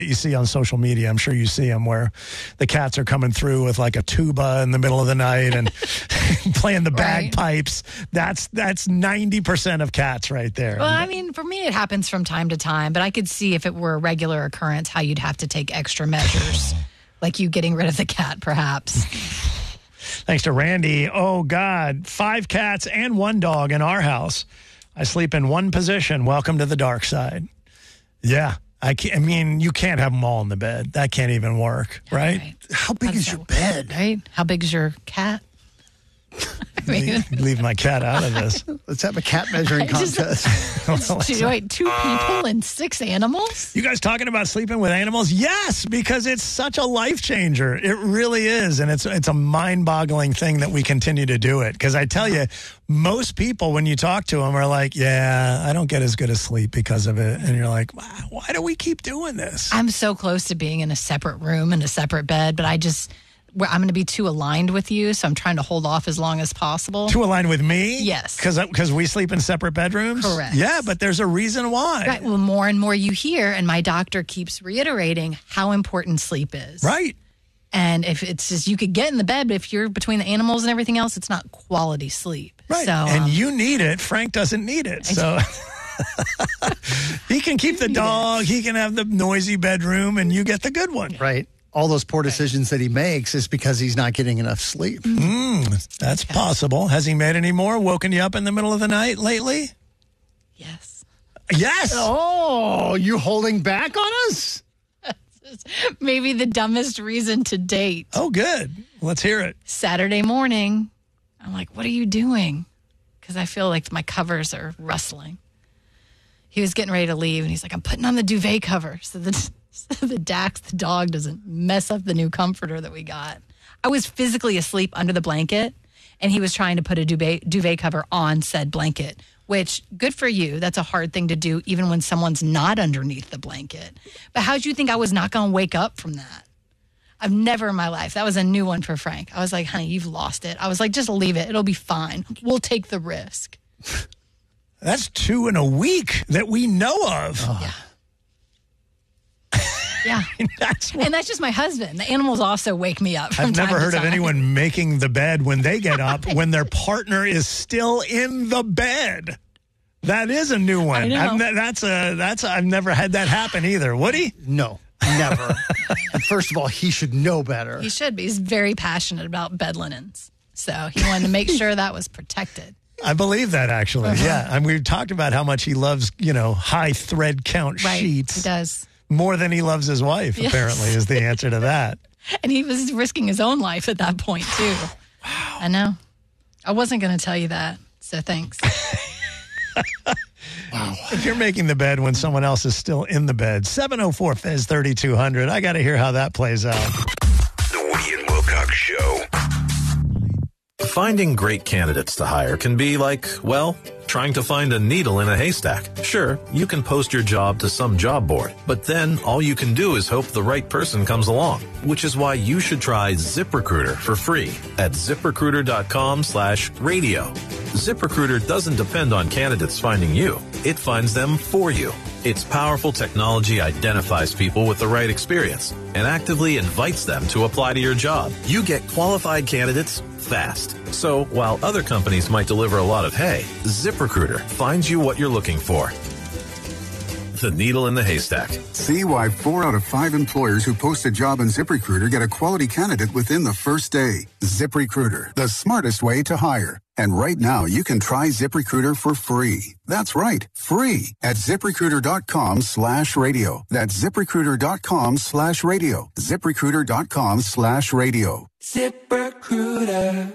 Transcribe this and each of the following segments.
you see on social media. I'm sure you see them where the cats are coming through with like a tuba in the middle of the night and playing the bagpipes. That's 90% of cats right there. Well, I mean, for me, it happens from time to time, but I could see if it were a regular occurrence, how you'd have to take extra measures, like you getting rid of the cat, perhaps. Thanks to Randy. Oh, God, 5 cats and 1 dog in our house. I sleep in one position. Welcome to the dark side. Yeah. I mean, you can't have them all in the bed. That can't even work, right? How big is your bed? Right? How big is your cat? Leave my cat out of this. Let's have a cat measuring contest. Wait, 2 people and 6 animals? You guys talking about sleeping with animals? Yes, because it's such a life changer. It really is. And it's a mind-boggling thing that we continue to do it. Because I tell you, most people, when you talk to them, are like, yeah, I don't get as good a sleep because of it. And you're like, wow, why do we keep doing this? I'm so close to being in a separate room and a separate bed, but I'm going to be too aligned with you, so I'm trying to hold off as long as possible. Too aligned with me? Yes. Because we sleep in separate bedrooms? Correct. Yeah, but there's a reason why. Right. Well, more and more you hear, and my doctor keeps reiterating how important sleep is. Right. And if it's just, you could get in the bed, but if you're between the animals and everything else, it's not quality sleep. Right. So, and you need it. Frank doesn't need it. So he can keep the dog. He can have the noisy bedroom, and you get the good one. Right. All those poor decisions that he makes is because he's not getting enough sleep. That's possible. Has he made any more? Woken you up in the middle of the night lately? Yes. Yes. Oh, you holding back on us? Maybe the dumbest reason to date. Oh, good. Let's hear it. Saturday morning, I'm like, what are you doing? Because I feel like my covers are rustling. He was getting ready to leave, and he's like, I'm putting on the duvet cover so the Dax, the dog, doesn't mess up the new comforter that we got. I was physically asleep under the blanket, and he was trying to put a duvet cover on said blanket, which, good for you. That's a hard thing to do, even when someone's not underneath the blanket. But how'd you think I was not going to wake up from that? I've never in my life. That was a new one for Frank. I was like, honey, you've lost it. I was like, just leave it. It'll be fine. We'll take the risk. That's 2 in a week that we know of. Oh. Yeah. Yeah. And that's just my husband. The animals also wake me up from I've never heard time. of anyone making the bed when they get up when their partner is still in the bed. That is a new one. I know. I've never had that happen either. Woody? No, never. And first of all, he should know better. He should be. He's very passionate about bed linens. So he wanted to make sure that was protected. I believe that, actually. Yeah. And we've talked about how much he loves, high thread count sheets. He does. More than he loves his wife, apparently, is the answer to that. And he was risking his own life at that point, too. Wow. I know. I wasn't going to tell you that, so thanks. Wow. If you're making the bed when someone else is still in the bed, 704-FEZ-3200. I got to hear how that plays out. The Woody and Wilcox Show. Finding great candidates to hire can be like, well, trying to find a needle in a haystack. Sure, you can post your job to some job board, but then all you can do is hope the right person comes along, which is why you should try ZipRecruiter for free at ZipRecruiter.com/radio. ZipRecruiter doesn't depend on candidates finding you. It finds them for you. Its powerful technology identifies people with the right experience and actively invites them to apply to your job. You get qualified candidates fast. So while other companies might deliver a lot of hay, ZipRecruiter finds you what you're looking for. The needle in the haystack. See why 4 out of 5 employers who post a job on ZipRecruiter get a quality candidate within the first day. ZipRecruiter, the smartest way to hire. And right now, you can try ZipRecruiter for free. That's right, free at ZipRecruiter.com/radio. That's ZipRecruiter.com/radio. ZipRecruiter.com/radio. ZipRecruiter.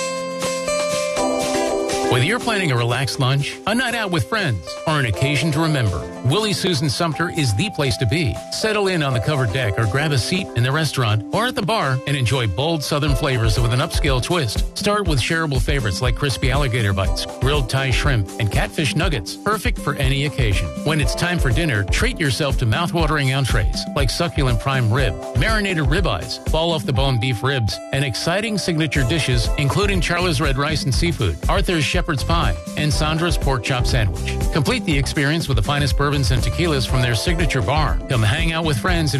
Whether you're planning a relaxed lunch, a night out with friends, or an occasion to remember, Willie Susan Sumter is the place to be. Settle in on the covered deck or grab a seat in the restaurant or at the bar and enjoy bold southern flavors with an upscale twist. Start with shareable favorites like crispy alligator bites, grilled Thai shrimp, and catfish nuggets, perfect for any occasion. When it's time for dinner, treat yourself to mouthwatering entrees like succulent prime rib, marinated ribeyes, fall-off-the-bone beef ribs, and exciting signature dishes including Charla's red rice and seafood, Arthur's shepherd's pie, and Sandra's pork chop sandwich. Complete the experience with the finest bourbon bourbons and tequilas from their signature bar. Come hang out with friends and